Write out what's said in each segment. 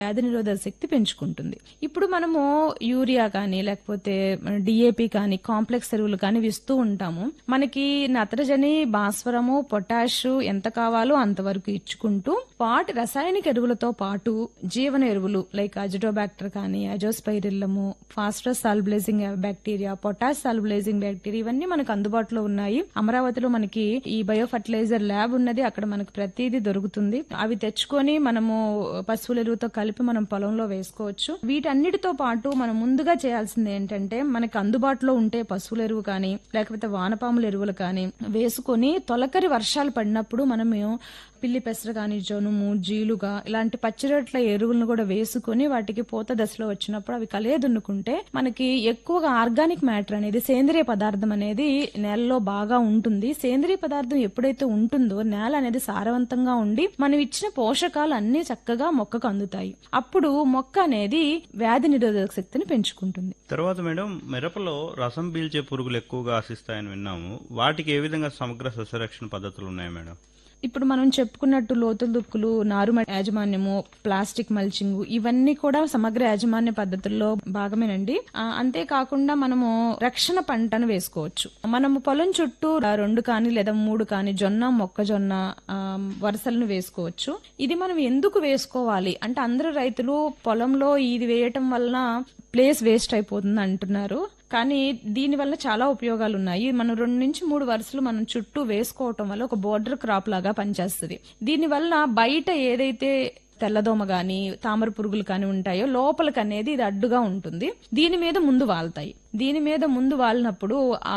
వ్యాధి నిరోధక శక్తి పెంచుకుంటుంది. ఇప్పుడు మనము యూరియా కానీ లేకపోతే డిఏపి కానీ కాంప్లెక్స్ ఎరువులు కానీ ఇస్తూ ఉంటాము. మనకి నత్రజని, భాస్వరము, పొటాష్ ఎంత కావాలో అంతవరకు ఇచ్చుకుంటూ వాటి రసాయనిక ఎరువులతో పాటు జీవన ఎరువులు లైక్ అజిటోబాక్టర్ కానీ Azospirillum, phosphorus solubilising bacteria, potash solubilising bacteria ఇవన్నీ మనకు అందుబాటులో ఉన్నాయి. అమరావతిలో మనకి ఈ బయో ఫర్టిలైజర్ ల్యాబ్ ఉన్నది. అక్కడ మనకు ప్రతిదీ దొరుకుతుంది. అవి తెచ్చుకొని మనము పశువుల ఎరువుతో కలిపి మనం పొలంలో వేసుకోవచ్చు. వీటన్నిటితో పాటు మనం ముందుగా చేయాల్సింది ఏంటంటే మనకి అందుబాటులో ఉంటే పశువుల ఎరువు కానీ లేకపోతే వానపాముల ఎరువులు కానీ వేసుకొని తొలకరి వర్షాలు పడినప్పుడు మనము పిల్లి పెసర కానీ జనుము, జీలుగా ఇలాంటి పచ్చిరొట్ల ఎరువులను కూడా వేసుకుని వాటికి పూత దశలో వచ్చినప్పుడు అవి కలియదున్నుకుంటే మనకి ఎక్కువగా ఆర్గానిక్ మ్యాటర్ అనేది సేంద్రియ పదార్థం అనేది నేలలో బాగా ఉంటుంది. సేంద్రియ పదార్థం ఎప్పుడైతే ఉంటుందో నేల అనేది సారవంతంగా ఉండి మనం ఇచ్చిన పోషకాలు అన్ని చక్కగా మొక్కకు అందుతాయి. అప్పుడు మొక్క అనేది వ్యాధి నిరోధక శక్తిని పెంచుకుంటుంది. తర్వాత మేడం, మిరపలో రసం పీల్చే పురుగులు ఎక్కువగా ఆశిస్తాయని విన్నాము. వాటికి ఏ విధంగా సమగ్ర సస్యరక్షణ పద్ధతులు ఉన్నాయి మేడం? ఇప్పుడు మనం చెప్పుకున్నట్టు లోతుల దుక్కులు, నారుమడి యాజమాన్యము, ప్లాస్టిక్ మల్చింగ్ ఇవన్నీ కూడా సమగ్ర యాజమాన్య పద్ధతుల్లో భాగమేనండి. అంతేకాకుండా మనము రక్షణ పంటను వేసుకోవచ్చు. మనము పొలం చుట్టూ 2 కానీ లేదా 3 కానీ జొన్న, మొక్కజొన్న వరుసలను వేసుకోవచ్చు. ఇది మనం ఎందుకు వేసుకోవాలి అంటే అందరూ రైతులు పొలంలో ఇది వేయటం వలన ప్లేస్ వేస్ట్ అయిపోతుంది అంటున్నారు. కానీ దీని వల్ల చాలా ఉపయోగాలు ఉన్నాయి. మనం 2 నుంచి 3 వరుసలు మనం చుట్టూ వేసుకోవటం వల్ల ఒక బోర్డర్ క్రాప్ లాగా పనిచేస్తుంది. దీని వల్ల బయట ఏదైతే తెల్లదోమ గాని తామర పురుగులు కానీ ఉంటాయో లోపలికి అనేది ఇది అడ్డుగా ఉంటుంది. దీని మీద ముందు వాళ్తాయి. దీని మీద ముందు వాలినప్పుడు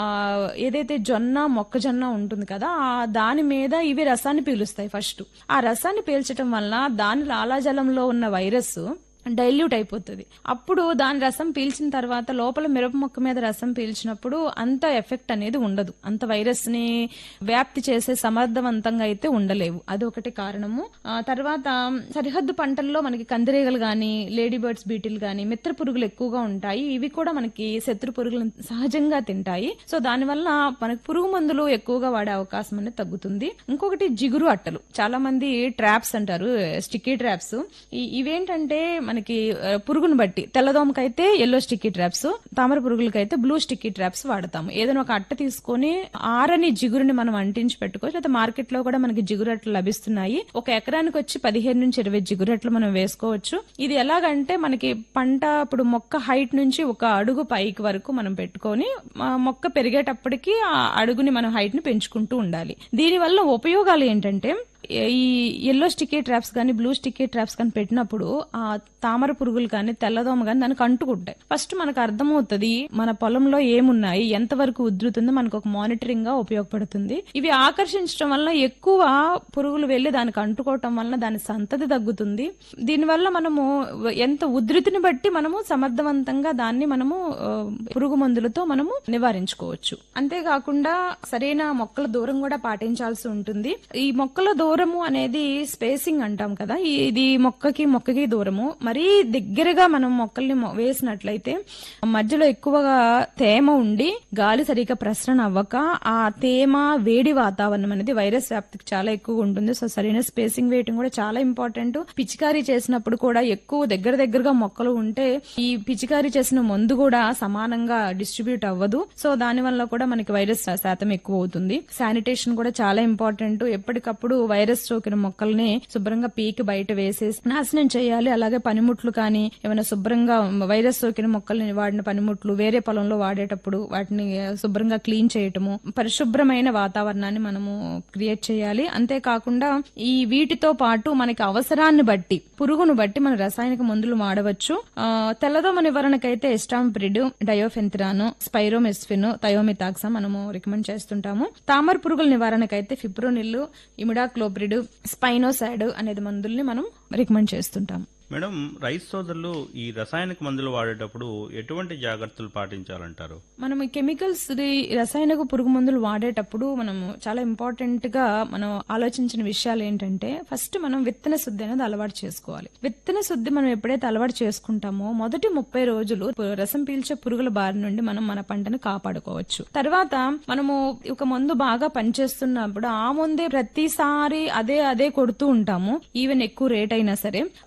ఏదైతే జొన్న, మొక్కజొన్న ఉంటుంది కదా దాని మీద ఇవి రసాన్ని పీలుస్తాయి. ఫస్ట్ ఆ రసాన్ని పీల్చడం వల్ల దాని లాలాజలంలో ఉన్న వైరస్ డైల్యూట్ అయిపోతుంది. అప్పుడు దాని రసం పీల్చిన తర్వాత లోపల మిరప మొక్క మీద రసం పీల్చినప్పుడు అంత ఎఫెక్ట్ అనేది ఉండదు. అంత వైరస్ ని వ్యాప్తి చేసే సమర్థవంతంగా అయితే ఉండలేవు. అది ఒకటి కారణము. తర్వాత సరిహద్దు పంటల్లో మనకి కందిరీగలు గాని, లేడీ బర్డ్స్, బీటిల్ గాని, మిత్ర పురుగులు ఎక్కువగా ఉంటాయి. ఇవి కూడా మనకి శత్రు పురుగులను సహజంగా తింటాయి. సో దానివల్ల మనకి పురుగు మందులు ఎక్కువగా వాడే అవకాశం అనేది తగ్గుతుంది. ఇంకొకటి జిగురు అట్టలు. చాలా మంది ట్రాప్స్ అంటారు, స్టిక్కీ ట్రాప్స్. ఇవేంటంటే మనకి పురుగును బట్టి తెల్లదోమకైతే ఎల్లో స్టిక్కీ ట్రాప్స్, తామర పురుగులకైతే బ్లూ స్టిక్కీ ట్రాప్స్ వాడతాము. ఏదైనా ఒక అట్ట తీసుకొని ఆరని జిగురుని మనం అంటించి పెట్టుకోవచ్చు. లేదా మార్కెట్ లో కూడా మనకి జిగురట్లు లభిస్తున్నాయి. ఒక ఎకరానికి వచ్చి 15 నుంచి 20 జిగురట్లు మనం వేసుకోవచ్చు. ఇది ఎలాగంటే మనకి పంట ఇప్పుడు మొక్క హైట్ నుంచి 1 అడుగు పైకి వరకు మనం పెట్టుకొని మొక్క పెరిగేటప్పటికి ఆ అడుగుని మనం హైట్ ని పెంచుకుంటూ ఉండాలి. దీని వల్ల ఉపయోగాలు ఏంటంటే ఈ ఎల్లో స్టిక్కీ ట్రాప్స్ కానీ బ్లూ స్టిక్కీ ట్రాప్స్ కానీ పెట్టినప్పుడు ఆ తామర పురుగులు కానీ తెల్లదోమ కానీ దానికి అంటుకుంటాయి. ఫస్ట్ మనకు అర్థమవుతుంది మన పొలంలో ఏమున్నాయి, ఎంతవరకు ఉధృతుందో మనకు ఒక మానిటరింగ్ గా ఉపయోగపడుతుంది. ఇవి ఆకర్షించడం వల్ల ఎక్కువ పురుగులు వెళ్లి దానికి అంటుకోవటం వలన దాని సంతతి తగ్గుతుంది. దీనివల్ల మనము ఎంత ఉధృతిని బట్టి మనము సమర్థవంతంగా దాన్ని మనము పురుగు మందులతో మనము నివారించుకోవచ్చు. అంతేకాకుండా సరైన మొక్కల దూరం కూడా పాటించాల్సి ఉంటుంది. ఈ మొక్కల దూరము అనేది స్పేసింగ్ అంటాం కదా, ఇది మొక్కకి దూరము. మరీ దగ్గరగా మనం మొక్కల్ని వేసినట్లయితే మధ్యలో ఎక్కువగా తేమ ఉండి గాలి సరిగ్గా ప్రసరణ అవ్వక ఆ తేమ, వేడి వాతావరణం అనేది వైరస్ వ్యాప్తికి చాలా ఎక్కువగా ఉంటుంది. సో సరైన స్పేసింగ్ వేయటం కూడా చాలా ఇంపార్టెంట్. పిచికారీ చేసినప్పుడు కూడా ఎక్కువ దగ్గరగా మొక్కలు ఉంటే ఈ పిచికారీ చేసిన మందు కూడా సమానంగా డిస్ట్రిబ్యూట్ అవ్వదు. సో దాని వల్ల కూడా మనకి వైరస్ శాతం ఎక్కువ అవుతుంది. శానిటేషన్ కూడా చాలా ఇంపార్టెంట్. ఎప్పటికప్పుడు వైరస్ సోకిన మొక్కల్ని శుభ్రంగా పీకి బయట వేసేసి నాశనం చేయాలి. అలాగే పనిముట్లు కానీ ఏమైనా శుభ్రంగా వైరస్ సోకిన మొక్కల్ని వాడిన పనిముట్లు వేరే పొలంలో వాడేటప్పుడు వాటిని శుభ్రంగా క్లీన్ చేయటము, పరిశుభ్రమైన వాతావరణాన్ని మనము క్రియేట్ చేయాలి. అంతేకాకుండా ఈ వీటితో పాటు మనకి అవసరాన్ని బట్టి పురుగును బట్టి మన రసాయనిక మందులు వాడవచ్చు. తెల్లదోమ నివారణకైతే ఎస్టాంప్రిడ్, డయోఫెంథిరాన్, స్పైరోమెస్ఫిన్, థయోమితాక్సా మనము రికమెండ్ చేస్తుంటాము. తామర పురుగుల నివారణకైతే ఫిప్రోనిల్, ఇమిడాక్లోప్రిడ్, స్పైనోసాడ్ అనేది మందుల్ని మనం రికమెండ్ చేస్తుంటాం. మేడం, రైతు సోదరులు ఈ రసాయనిక మందులు వాడేటప్పుడు ఎటువంటి జాగ్రత్తలు పాటించాలంటారు? మనం కెమికల్స్ రసాయనిక పురుగు మందులు వాడేటప్పుడు మనం చాలా ఇంపార్టెంట్ గా మనం ఆలోచించిన విషయాలు ఏంటంటే ఫస్ట్ మనం విత్తన శుద్ధి అనేది అలవాటు చేసుకోవాలి. విత్తన శుద్ధి మనం ఎప్పుడైతే అలవాటు చేసుకుంటామో మొదటి 30 రోజులు రసం పీల్చే పురుగుల బారి నుండి మనం మన పంటను కాపాడుకోవచ్చు. తర్వాత మనము ఒక మందు బాగా పనిచేస్తున్నప్పుడు ఆ ముందే ప్రతిసారి అదే కొడుతూ ఉంటాము, ఈవెన్ ఎక్కువ రేట్ అయినా సరే. అలా చేయటం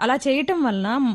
చేయటం వలన